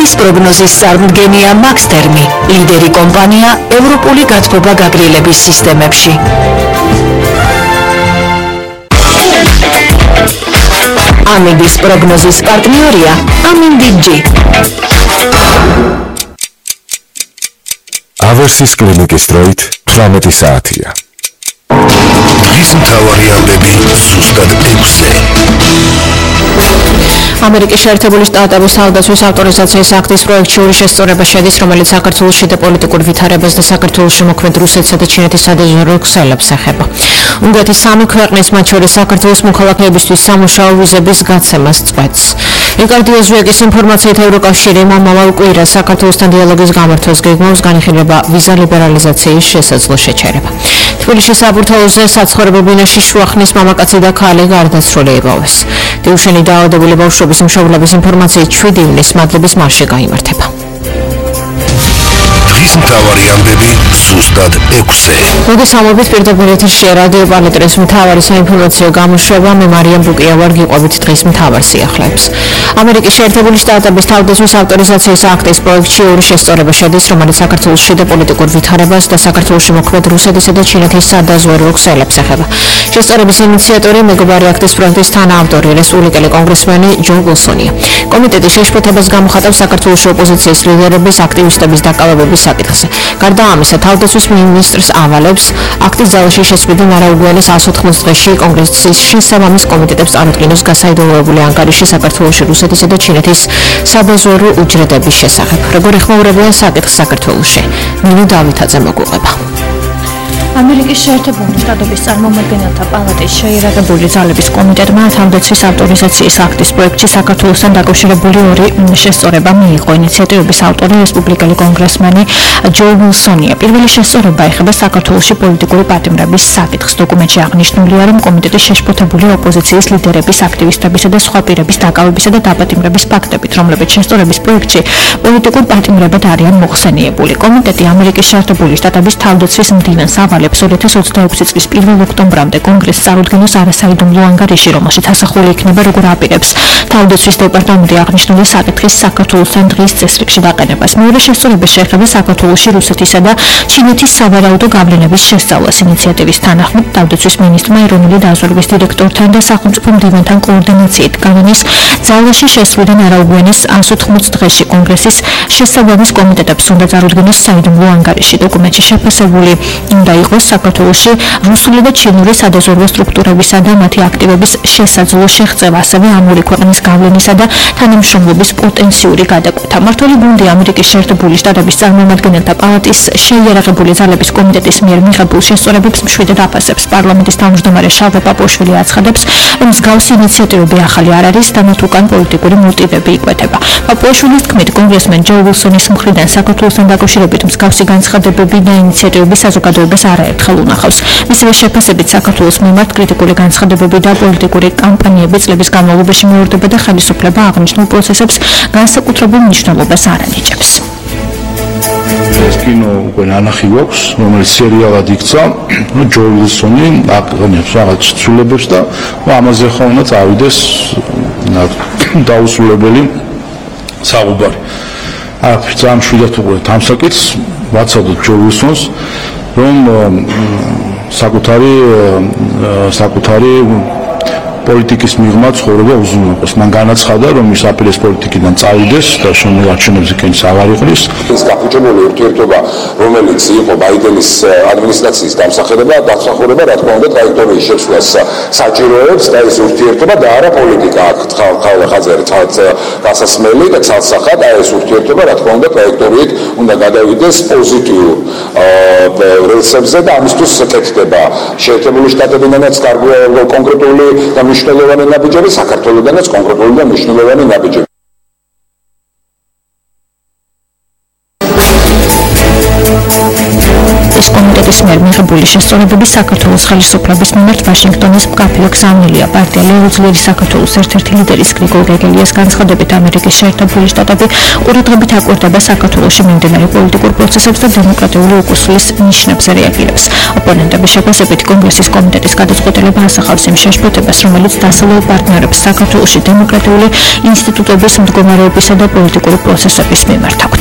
ამების პროგნოზის წარმომადგენელია Maxtermi, ლიდერი კომპანია ევროპული გათბობა გაგრილების სისტემებში. ამების პროგნოზის პარტნიორია Amindigi. ავერსის კლინიკის დროით 18 საათია. დღის მთავარი ამბები ზუსტად 6-ზე. ამერიკის შეერთებული შტატების თავდაცვის ავტორიზაციის აქტის პროექტში ორი შესწორება შედის, რომელიც საქართველოს შიდა პოლიტიკურ ვითარებას და საქართველოში მოქმედ რუსეთსა და ჩინეთის სადაზვერვო ქსელებს ეხება. უნგრეთის 3 ქვეყნის, მათ შორის საქართველოს მოქალაქეებისთვის სამუშაო ვიზების გაცემას წყვეტს. რიკარდო ზვიაკის ინფორმაციით ევროკავშირი მომავალ კვირას საქართველოსთან დიალოგის გამართვას გეგმავს, განიხილება ვიზა ლიბერალიზაციის შესაძლო შეჩერება. თბილისის საბურთალოზე საცხოვრებელ ბინაში შუახნის მამაკაცი და ქალი გარდაცვლილი იპოვეს. დიუშენი დაავადებული ბავშვების მშობლების ინფორმაციით 7 ივნისს მადლების მარში გაიმართება. დღის მთავარი ამბები ზუსტად 6-ზე. მოდით ამბობთ პირდაპირ ეთერში რადიო პალიტრის მთავარი საინფორმაციო გამოშვება. მე მარიამ ბუკია ვარ, გიყვებით დღის მთავარ სიახლეებს. ამერიკის შეერთებული შტატების თავდაცვის ავტორიზაციის აქტის პროექტში ორი შესწორება შედის, რომელიც საქართველოს შიდა პოლიტიკურ ვითარებას და საქართველოში მოქმედ რუსეთისა და ჩინეთის სადაზვერვო ქსელებს ეხება. შესწორების ინიციატორი მეგობარი აქტის პროექტის თანაავტორი რესპუბლიკელი კონგრესმენი ჯო ვილსონია. კომიტეტი შეშფოთებას გამოხატავს საქართველოს ოპოზიციის ლიდერების აქტივისტების დაკავებების საკითხზე. გარდა ამისა, თავდაცვის მინისტრს ავალებს აქტის ძალაში შესწრებიდან არაუგვიანეს 180 დღეში კონგრესის შესაბამის კომიტეტებს წარუდგინოს გასაიდუმლოებული ანგარიში საქართველოში რუსეთისა და ჩინეთის სადაზვერვო უჯრედების შესახებ. როგორ ეხმაურებიან საკითხს საქართველოში? ნინო დავითაძე მოგუყვება. ამერიკის შეერთებული შტატების წარმომადგენელთა პალატის შეიარაღებული ძალების კომიტეტმა თავდაცვის ავტორიზაციის აქტის პროექტში საქართველოსთან დაკავშირებული ორი შესწორება მიიღო. ინიციატივების ავტორი რესპუბლიკელი კონგრესმენი ჯო ვილსონია. პირველი შესწორება ეხება საქართველოში პოლიტიკური პატიმრების საკითხს. დოკუმენტში აღნიშნულია, რომ კომიტეტი შეშფოთებული ოპოზიციის ლიდერების, აქტივისტებისა და სხვა პირების დაკავებისა და დაპატიმრების ფაქტებით, რომლებიც შესწორების პროექტში პოლიტიკურ პატიმრებად არიან მოხსენიებული. კომიტეტი ამერიკის შეერთებული შტატების თავდაცვის მდივანს ავალებს 2026 წლის 1 ოქტომბრამდე კონგრესს წარუდგინოს არასაიდუმლო ანგარიში, რომელშიც ასახული იქნება, როგორ აპირებს თავდაცვის დეპარტამენტი აღნიშნული საკითხის საქართველოსთან დღის წესრიგში დაყენებას. მეორე შესწორება შეეხება საქართველოში რუსეთისა და ჩინეთის სავარაუდო გავლენების შესწავლას. ინიციატივის თანახმად, თავდაცვის მინისტრმა ეროვნული დაზვერვის დირექტორთან და სახელმწიფო მდივანთან კოორდინაციით განონის ძალაში შესვლიდან არაუგვიანეს 180 დღეში კონგრესის შესაბამის კომიტეტებს უნდა წარუდგინოს საიდუმლო ანგარიში. დოკუმენტში შეფასებული უნდა იყოს საქართველოში რუსული და ჩინური სადაზვერვო სტრუქტურებისა და მათი აქტივების შესაძლო შეღწევა, ასევე ამური ქვეყნის გავლენისა და თანამშრომლობის პოტენციური გადაკვეთა. მმართველი გუნდი ამერიკის შეერთებული შტატების წარმომადგენელთა პალატის შეიარაღებული ძალების კომიტეტის მიერ მიღებულ შესწორებებს მშვიდად აფასებს. პარლამენტის თავმჯდომარე შალვა პაპუაშვილი აცხადებს, რომ მსგავსი ინიციატივები ახალი არ არის და მათ უკან პოლიტიკური მოტივები იკვეთება. პაპუაშვილის თქმით, კონგრესმენ ჯო ვილსონის მხრიდან საქართველოსთან დაკავშირებით მსგავსი განცხადებები და ინიციატივები საზოგადოებას არაერთხელ უნახავს. მისივე შეფასებით, საქართველოს მიმართ კრიტიკული განცხადებები და პოლიტიკური კამპანიები წლების განმავლობაში მეორდება და ხელისუფლება აღნიშნულ პროცესებს განსაკუთრებულ მნიშვნელობას არ ანიჭებს. ეს კინო უკვე ნანახი გვაქვს, რომელიც სერიალად იქცა, ჯო ვილსონი აკრონებს რაღაც ცვლილებებს და ამაზე ხო უნდა წავიდეს დაუსრულებელი საუბარი. ძალიან მშვიდად უყურეთ ამ საკითხს, ვაცადოთ ჯო ვილსონს, რომ საკუთარი პოლიტიკის მიღმა ცხოვრება უზრუნველყოს. მან განაცხადა, რომ ის აპირებს პოლიტიკიდან წავიდეს და შემდეგ არჩევნებზე კენს აღარ იყრის. ეს გაფუჭებული ურთიერთობა, რომელიც იყო ბაიდენის ადმინისტრაციის დამსახურება, რა თქმა უნდა, ტრაექტორიის შეცვლას საჭიროებს და ეს ურთიერთობა და არა პოლიტიკა აქ ხალხაზე გასასმელი და ცალსახად ეს ურთიერთობა, რა თქმა უნდა, ტრაექტორიით უნდა გადავიდეს პოზიტიურ რელსებზე და ამისთვის კეთდება შეერთებული შტატებიდანაც კონკრეტული და მნიშვნელოვანი ნაბიჯები, საქართველოდანაც კონკრეტული და მნიშვნელოვანი ნაბიჯები. საპატიო კომიტეტის მიერ მიღებული შესწორებები საქართველოს ხელისუფლების მიმართ ვაშინგტონის მკაფიო გზავნილია. პარტია ლეუძლიერი საქართველოს ერთ-ერთი ლიდერის გრიგოლ გეგელიას განცხადებით ამერიკის შეერთებული შტატები ყურადღებით აკვირდება საქართველოში მიმდინარე პოლიტიკურ პროცესებს და დემოკრატიული უკუსლის ნიშნებს რეაგირებს. ოპონენტების შეფასებით კონგრესის კომიტეტის გადაწყვეტილება ასახავს იმ შეშფოთებას, რომელიც დასავლელ პარტნიორებს საქართველოში დემოკრატიული ინსტიტუტების მდგომარეობისა და პოლიტიკური პროცესების მიმართ აქვთ.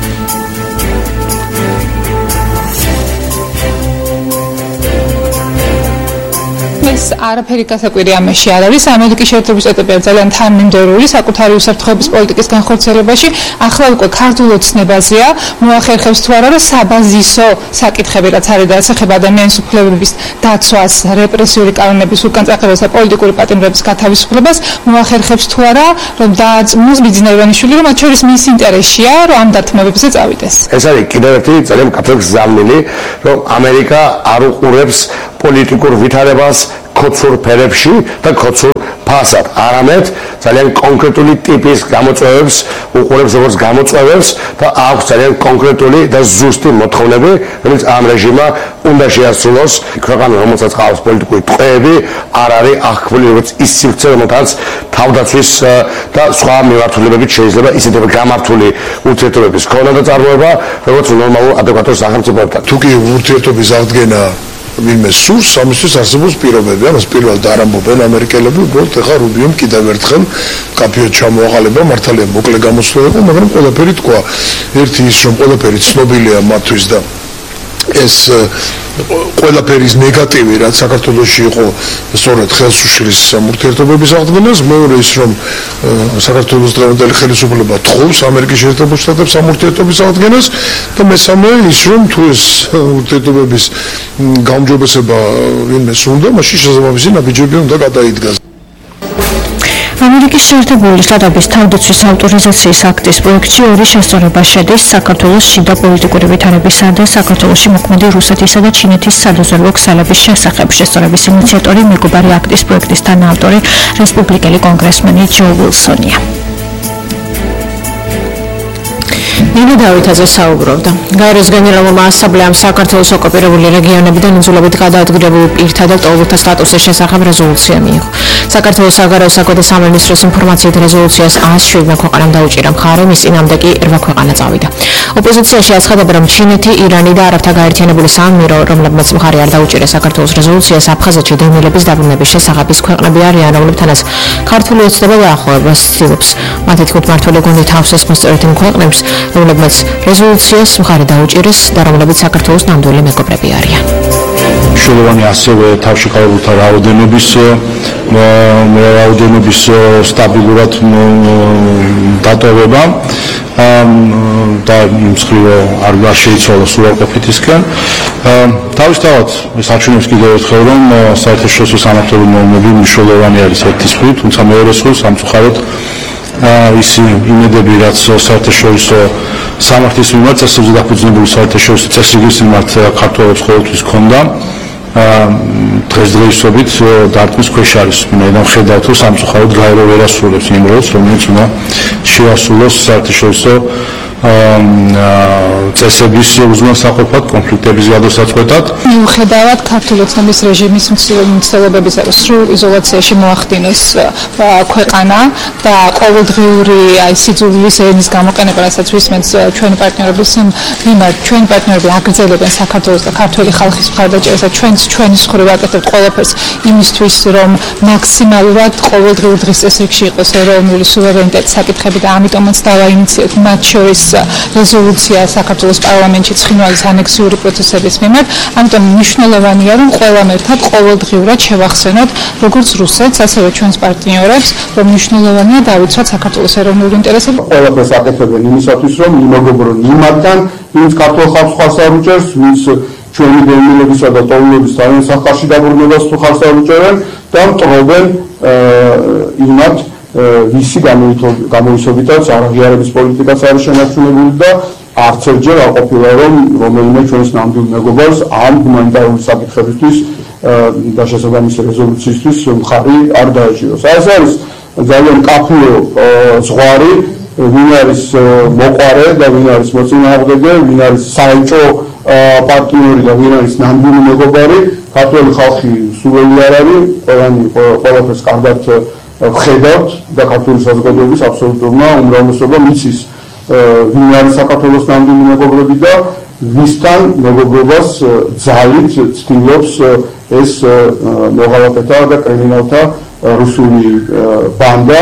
ეს არაფერი გასაკვირი ამაში არ არის. ამერიკის შეერთებული შტატები ძალიან თანმიმდევრული საკუთარი უსაფრთხოების პოლიტიკის განხორციელებაში. ახლა უკვე ქართულ ოცნებაზეა მოახერხებს თუ არა საბაზისო საკითხები, რაც არის და ეხება ადამიანის უფლებების დაცვას, რეპრესიული კანონების უკანწახებას და პოლიტიკური პატიმრების გათავისუფლებას, მოახერხებს თუ არა რომ დააწმოს ბიძინაირანიშვილი, რომ მათ შორის მის ინტერესია, რომ ამ დათმობებზე წავიდეს. ეს არის კიდევ ერთი ძალიან მკაფიო გზავნილი, რომ ამერიკა არ უყურებს პოლიტიკურ ვითარებას ქოცურ ფერებში და ქოცურ ფასად, არამედ ძალიან კონკრეტული ტიპის გამოწვევებს უყურებს როგორც გამოწვევებს და აქვს ძალიან კონკრეტული და ზუსტი მოთხოვნები, რომელიც ამ რეჟიმმა უნდა შეასრულოს. ქვეყანა, რომელსაც ყავს პოლიტიკური ტყვეები, არ არის აღქმული როგორც ის სივრცე, რომელთაც თავდაცვის და სხვა მიმართულებებით შეიძლება ისეთი გამართული ურთიერთობების ქონა და წარმოება, როგორც ნორმალურ ადეკვატურ სახელმწიფოებთან. თუ კი ურთიერთობის აღდგენა ვინმე სურს, ამისთვის არსებობს პირობები. ამას პირველად არ ამბობენ ამერიკელები, უბრალოდ ეხა რუბიომ კიდევ ერთხელ კაფეოდ ჩამოაყალიბა, მართალია მოკლე გამოსვლა იყო, მაგრამ ყველაფერი თქვა. ერთი ის, რომ ყველაფერი ცნობილია მათთვის და ეს ყველაფერის ნეგატივი, რაც საქართველოში იყო, სწორედ ხელს უშლის ურთიერთობების აღდგენას. მეორე ის, რომ საქართველოს დღევანდელი ხელისუფლება თხოვს ამერიკის შეერთებულ შტატებს ამ ურთიერთობის აღდგენას და მესამე ის, რომ თუ ეს ურთიერთობების გაუმჯობესება ვინმეს უნდა, მაშინ შესაბამისი ნაბიჯები უნდა გადაიდგას. ამერიკის შეერთებული შტატების თავდაცვის ავტორიზაციის აქტის პროექტში ორი შესწორება შედის საქართველოს შიდა პოლიტიკური ვითარებისა და საქართველოში მოქმედი რუსეთისა და ჩინეთის სადაზვერვო ქსელების შესახებ. შესწორების ინიციატორი მეგობარი აქტის პროექტის თანაავტორი რესპუბლიკელი კონგრესმენი ჯო ვილსონია. ნინო დავითაძე საუბრობდა. გაეროს გენერალურმა ასამბლეამ საქართველოს ოკუპირებული რეგიონებიდან იძულებით გადაადგილებულ პირთა და ტოლთა სტატუსის შესახებ რეზოლუცია მიიღო. საქართველოს საგარეო საქმეთა სამინისტროს ინფორმაციით რეზოლუციას 107 ქვეყანამ დაუჭირა მხარე, მის წინამდე კი 8 ქვეყანა წავიდა. ოპოზიციაში აცხადება, რომ ჩინეთი, ირანი და არაბთა გაერთიანებული საამირო, რომლებმაც მხარე არ დაუჭირეს საქართველოს რეზოლუციას, აფხაზეთში დევნილების დაბრუნების შესახებ ის ქვეყნები არიან, რომლებთანაც ქართული ოცნება დაახლოებას ცდილობს. მათი თქმით, მმართველი გუნდი თავს ესხმის სწორედ იმ ქვეყნებს, რომლებმაც რეზოლუციას მხარე დაუჭირეს და რომლებიც საქართველოს ნამდვილი მეგობრები არიან. მნიშვნელოვანი ასევე თავშეკავებულთა რაოდენობის სტაბილურად დატოვება და იმ მხრივ არ შეიცვალოს უარყოფითისკენ. თავისთავად საჩვენებს კიდევ ერთხელ, რომ საერთაშორისო სამართლებრივი ნორმები მნიშვნელოვანი არის ერთის მხრივ, თუმცა მეორე მხრივ სამწუხაროდ ის იმედები, რაც საერთაშორისო სამართლის მიმართ, წესებზე დაფუძნებული საერთაშორისო წესრიგის მიმართ ქართველებს ყოველთვის ჰქონდა, დღესდღეობით დარტყმის ქვეშ არის. ვინაიდან ხედავთ, რომ სამწუხაროდ გაერო ვერ ასრულებს იმ როლს, რომელიც უნდა შეასრულოს საერთაშორისო წესების უზრუნველსაყოფად, კონფლიქტების გადასაწყვეტად. მიუხედავად ქართული ოცნების რეჟიმის მცდელობებისა, სრულ იზოლაციაში მოახდინოს ქვეყანა და ყოველდღიური სიძულვილის ენის გამოყენება, რასაც ვისმენთ ჩვენი პარტნიორების მიმართ, ჩვენი პარტნიორები აგრძელებენ საქართველოს და ქართული ხალხის მხარდაჭერას და ჩვენი მხრივ აკეთებთ ყველაფერს იმისთვის, რომ მაქსიმალურად ყოველდღიურ დღის წესრიგში იყოს ეროვნული სუვერენიტეტის საკითხები და ამიტომაც დავაინიციოთ მათ შორის რეზოლუცია საქართველოს პარლამენტში ცხინვალის ანექსიური პროცესების მიმართ. ამიტომ მნიშვნელოვანია, რომ ყველამ ერთად ყოველდღიურად შევახსენოთ როგორც რუსეთს, ასევე ჩვენს პარტნიორებს, რომ მნიშვნელოვანია დავიცვათ საქართველოს ეროვნული ინტერესები. ყველაფერს აკეთებენ იმისათვის, რომ იმოგობრონ იმათთან, ვინც ქართულ ხალხს ხარს არ უჭერს, ვინც ჩვენი დევნილებისა და ტოლების თავის სახალხში დაბრუნებას თუ ხარს არ უჭერენ და მტყობენ იმათ ვისი გამოისობითაც არაღიარების პოლიტიკაც არის შენარჩუნებული და არც ერთჯერ არ ყოფილა, რომ რომელიმე ჩვენს ნამდვილ მეგობარს ამ ჰუმანიტარული საკითხებისთვის და შესაბამისი რეზოლუციისთვის მხარი არ დაეჭიროს. ეს არის ძალიან კაფეო ზღვარი, ვინ არის მოყვარე და ვინ არის მოწინააღმდეგე, ვინ არის საელჩო პარტნიორი და ვინ არის ნამდვილი მეგობარი, ქართველი ხალხი სულელი არ არის, ყველაფერს კარგად ვხედავთ და ქართული საზოგადოების აბსოლუტურმა უმრავლესობამ იცის ვინ არის საქართველოს ნამდვილი მეგობრები და ვისთან მეგობრობას ძალით ცდილობს ეს მოღალატეთა და კრიმინალთა რუსული ბანდა.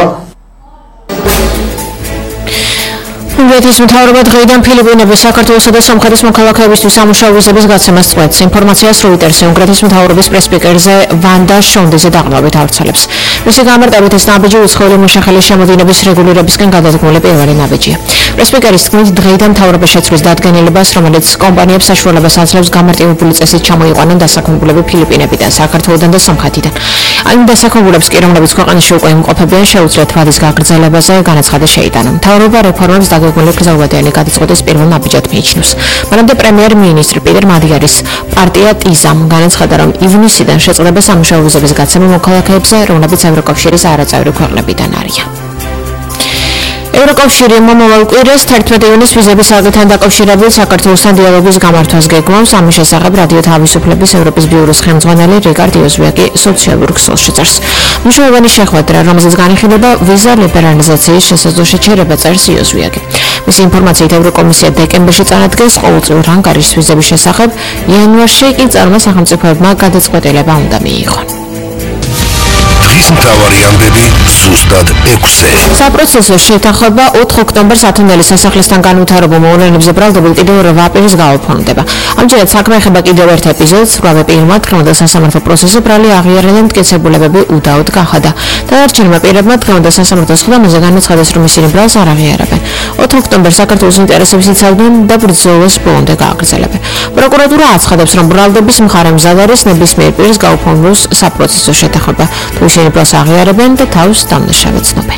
ინგლისის მთავრობა დღეიდან ფილიპინების საქართველოსა და სომხეთის მოქალაქეებისთვის სამუშაო ვიზების გაცემას წყვეტს. ინფორმაციას როიტერსი უნგრეთის მთავრობის პრესპიკერზე ვანდა შონდეზე დაყრდნობით ავრცელებს. მისი გამარტებით ეს ნაბიჯი უცხოელი მოშახელის შემოდინების რეგულირებისკენ გადადგმული პირველი ნაბიჯია. პრესპიკერის თქმით, დღეიდან მთავრობა შეცვლის დადგენილებას, რომელიც კომპანიებს საშუალებას აძლევს გამარტივებული წესით ჩამოიყვანონ დასაქმებულები ფილიპინებიდან, საქართველოდან და სომხეთიდან. ამ დასაქმებულებს კი, რომლებიც ქვეყანაში უკვე იმყოფებიან, შეუძლიათ ვადის გაგრძელებაზე განაცხადა შეიტანონ. მთავრობა რეფორმებს დაგეგმილი გრძელვადიანი გადაწყვეტის პირველ ნაბიჯად მიიჩნევს. მანამდე პრემიერ-მინისტრი პიტერ მადიარის პარტია ტიზამ განაცხადა, რომ ივნისიდან შეწყდება სამუშაო ვიზების გაცემა მოქალაქეებზე, რომლებიც ევროკავშირის არაწევრი ქვეყნებიდან არიან. ევროკავშირი მომავალ კვირას 11 ივნის ვიზების ალგებთან დაკავშირებით საქართველოსთან დიალოგის გამართვას გეგმავს. ამის შესახებ რადიო თავისუფლების ევროპის ბიუროს ხელმძღვანელი რიკარდ იოზვიაკი სოციალურ ქსელში წერს. მნიშვნელოვანი შეხვედრა, რომელზეც განიხილება ვიზა ლიბერალიზაციის შესაძლო შეჩერება, წერს იოზვიაკი. მისი ინფორმაციით ევროკომისია დეკემბერში წარადგენს ყოველწლიურ ანგარიშს ვიზების შესახებ, იანვარში კი წარმა სახელმწიფოებმა გადაწყვეტილება უნდა მიიღონ. მთავარი ამბები ზუსტად 6-ზე. საპროცესო შეთანხმება 4 ოქტომბერს ათონელის სასახლესთან განვითარებულ მოვლენებზე ბრალდებულ კიდევ 8 აპრილს გააფორმდება. ამჯერად საქმე ეხება კიდევ ერთ ეპიზოდს, 8 პირმა დღევანდელ სასამართლო პროცესზე ბრალი აღიარებენ მტკიცებულებები უდაოდ გახადა. დანარჩენმა პირებმა დღევანდელ სასამართლოს ხდომაზე განაცხადეს, რომ ისინი ბრალს არ აღიარებენ. 4 ოქტომბერს საქართველოს ინტერესებს იცავდნენ და ბრძოლას ბოლომდე გააგრძელებენ. პროკურატურა აცხადებს, რომ ბრალდების მხარე მზად არის ნებისმიერ პირს გაუფორმოს საპროცესო შეთანხმება. თუ ისინი ბრალს აღიარებენ და თავს დამნაშავედ ცნობენ.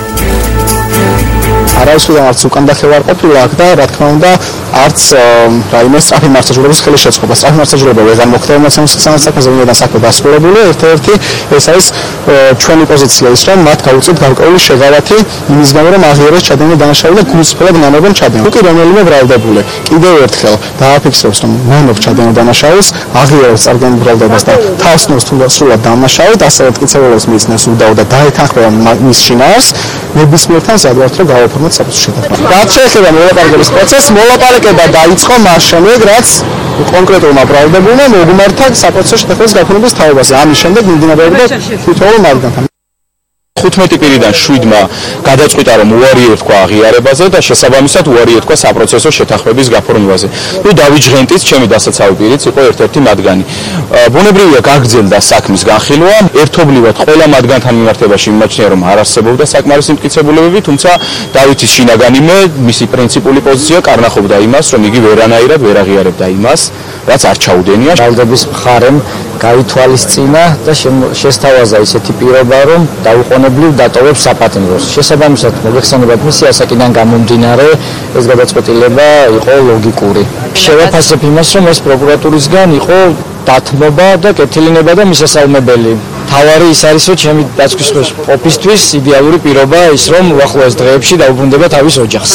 არავისგან არც უკან დახევა არ ყოფილა აქ და რა თქმა უნდა არც რაიმე სწრაფი მარცხაჯვრების ხელი შეწყობა. სწრაფი მარცხაჯვრება ვეღარ მოხდა იმასთან საქმეზე, ვინაიდან საქმე დასრულებული. ერთ-ერთი ეს არის ჩვენი პოზიცია ის, რომ მათ გაუწევთ გარკვეული შეღავათი იმის გამო, რომ აღიარეს ჩადენილი დანაშაული და გულწრფელად ნანობენ ჩადენა. უკვე რომელიმე ბრალდებული კიდევ ერთხელ დააფიქსირებს, რომ ნანობს ჩადენილ დანაშაულს, აღიარებს წარდგენილ ბრალდებას და თავს ნოს სრულად დამნაშავედ, ასევე მტკიცებულებას მისცემს უდაოდ და დაეთანხმება მის შინაარს, ნებისმიერთან ზადვართ, რომ გააფორმოთ საპროცესო შეთანხმება. რაც შეეხება მოლაპარაკების პროცესს, მოლაპარაკება დაიწყო მას შემდეგ, რაც კონკრეტულმა ბრალდებულმა მოგუმართა საპროცესო შეთანხმების გაფორმების თაობაზე. ამის შემდეგ მიმდინარეობდა თითოეულ მათგანთან. 15 პირიდან 7-მა გადაწყვიტა, რომ უარი ეთქვა აღიარებაზე და შესაბამისად უარი ეთქვა საპროცესო შეთანხმების გაფორმებაზე. დავით ჟღენტის, ჩემი დასაცავი პირიც იყო ერთ-ერთი მათგანი. ბუნებრივია გაგრძელდა საქმის განხილვა, ერთობლივად ყველა მათგანთან მიმართებაში მიმაჩნია, რომ არ არსებობდა საკმარისი მტკიცებულებები, თუმცა დავითის შინაგანიმე მისი პრინციპული პოზიცია კარნახობდა იმას, რომ იგი ვერანაირად ვერ აღიარებდა იმას, რაც არ ჩაუდენია. ბრალდების მხარემ გაითვალისწინა და შესთავაზა ისეთი პირობა, რომ დაუყოვნებლივ დატოვებს საპატიმროს. შესაბამისად, მოგეხსენებათ მისი ასაკიდან გამომდინარე, ეს გადაწყვეტილება იყო ლოგიკური. შევაფასებ იმას, რომ ეს პროკურატურისგან იყო დათმობა და კეთილინება და მისასალმებელი. თავარი ის არის, რომ ჩემი დაცვის ყოფისთვის იდეალური პირობა ის, რომ უახლოეს დღეებში დაუბრუნდება თავის ოჯახს.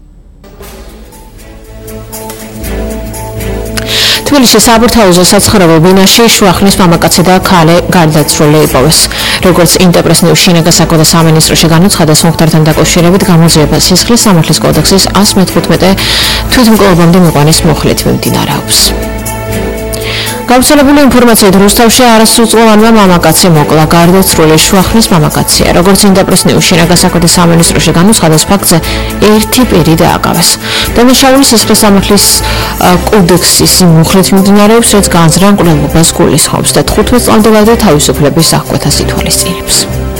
თბილისის საბურთალოზე საცხოვრებელ ბინაში შუახნის მამაკაცი და ქალი გარდაცვლილი იპოვეს. როგორც ინტერპრეს ნიუს შინაგან საქმეთა სამინისტროში განაცხადეს, მომხდართან დაკავშირებით გამოძიება სისხლის სამართლის კოდექსის 115 თვითმკვლელობამდე მიყვანის მოხლით მიმდინარეობს. გავრცელებული ინფორმაციით რუსთავში არასრულწლოვანმა მამაკაცი მოკლა, გარდაცვლილი შუახნის მამაკაცია. როგორც ინტერპრეს ნიუს შინაგან საქმეთა სამინისტროში განაცხადეს, ფაქტზე ერთი პირი დააკავეს. დანაშაული სისხლის სამართლის კოდექსის მოხლით მიმდინარეობს, რაც განზრახ მკვლელობას გულისხმობს და 15 წლამდე ვადით თავისუფლების აღკვეთას ითვალისწინებს.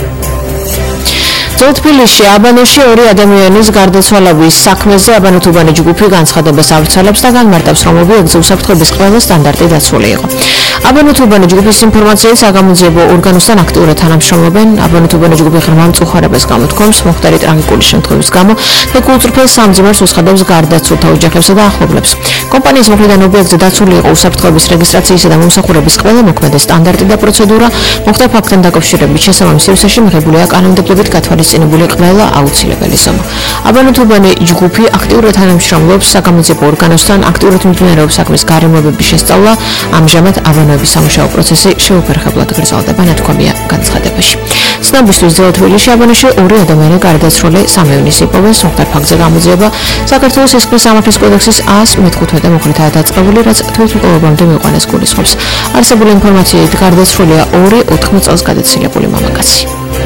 თბილისში აბანოში 2 ადამიანის გარდაცვალების საქმეზე აბანოთუბანი ჯგუფი განცხადებას ავრცელებს და განმარტავს, რომ ობიექტზე უსაფრთხოების ყველა სტანდარტი დაცული იყო. აბანოთუბანი ჯგუფის ინფორმაციით საგამოძიებო ორგანოსთან აქტიურად თანამშრომლობენ. აბანოთუბანი ჯგუფი ღრმა მწუხარებას გამოთქვამს მომხდარი ტრაგიკული შემთხვევის გამო და გულწრფელ სამძიმარს უცხადებს გარდაცვლილთა ოჯახებსა და ახლობლებს. კომპანიის მხრიდან ობიექტზე დაცული იყო უსაფრთხოების რეგისტრაციისა და მომსახურების ყველა მოქმედი სტანდარტი და პროცედურა. მომხდარ ფაქტთან დაკავშირებით შესაბამის სივრცეში მიღებულია კანონმდებლობით გათვალისწინებული გამოცინებული ყველა აუცილებელი ზომა. აბანოთუბანი ჯგუფი აქტიურად თანამშრომლობს საგამოძიებო ორგანოსთან, აქტიურად მიმდინარეობს საქმის გარემოებების შესწავლა, ამჟამად აბანოების სამუშაო პროცესი შეუფერხებლად გრძელდება, ნათქვამია განცხადებაში. ცნობისთვის ძველ თბილისში აბანოში 2 ადამიანი გარდაცვლილი, 3 ივნის იპოვეს სოხტარ ფაქტზე გამოძიება საქართველოს სისხლის სამართლის კოდექსის 115 მოხრითაა დაწყებული, რაც თვითმკვლელობამდე მიიყვანეს გულისხმობს. არსებული ინფორმაციით გარდაცვლილია 2-80 წელს გადაცილებული მამაკაცი.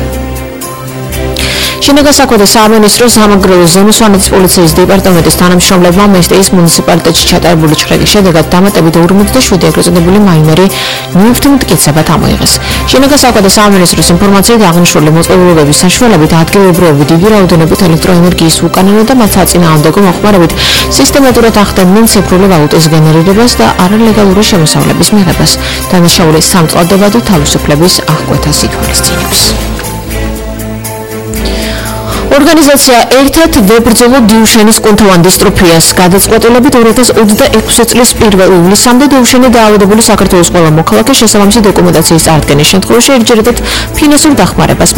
შინაგან საქმეთა სამინისტროს სამაგრელოს ზემო სვანეთის პოლიციის დეპარტამენტის თანამშრომლებმა მესტიის მუნიციპალიტეტში ჩატარებული ჭრების შედეგად დამატებით 47 ეგრეთ წოდებული მაინერი ნივთი მტკიცებად ამოიღეს. შინაგან საქმეთა სამინისტროს ინფორმაციით აღნიშნული მოწყობილობების საშუალებით ადგილობრივები დიდი რაოდენობით ელექტროენერგიის უკანონო და მათ საწინააღმდეგო მოხმარებით სისტემატურად ახდენდნენ ციფრული ვალუტის გენერირებას და არალეგალური შემოსავლების მიღებას. დანაშაული სამწვავდებადი თავისუფლების აღკვეთას ითვალისწინებს. ორგანიზაცია ერთად ვებრძოლო დიუშენის კუნთოვან დისტროფიას გადაწყვეტილებით 2026 წლის 1 ივლისამდე დიუშენი დაავადებული საქართველოს ყველა მოქალაქე შესაბამისი დოკუმენტაციის წარდგენის შემთხვევაში ერთჯერადად ფინანსურ დახმარებას